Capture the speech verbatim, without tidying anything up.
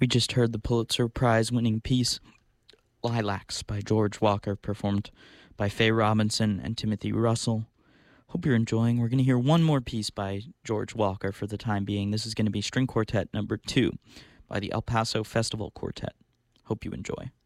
We just heard the Pulitzer Prize-winning piece Lilacs by George Walker, performed by Faye Robinson and Timothy Russell. Hope you're enjoying. We're going to hear one more piece by George Walker for the time being. This is going to be String Quartet number two by the El Paso Festival Quartet. Hope you enjoy.